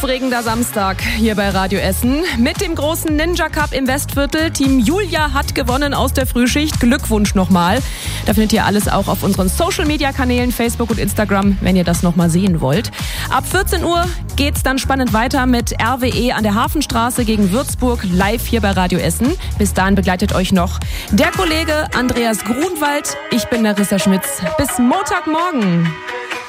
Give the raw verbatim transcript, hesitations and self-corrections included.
Aufregender Samstag hier bei Radio Essen mit dem großen Ninja Cup im Westviertel. Team Julia hat gewonnen aus der Frühschicht. Glückwunsch nochmal. Da findet ihr alles auch auf unseren Social-Media-Kanälen, Facebook und Instagram, wenn ihr das nochmal sehen wollt. Ab vierzehn Uhr geht's dann spannend weiter mit R W E an der Hafenstraße gegen Würzburg live hier bei Radio Essen. Bis dahin begleitet euch noch der Kollege Andreas Grunwald. Ich bin Larissa Schmitz. Bis Montagmorgen.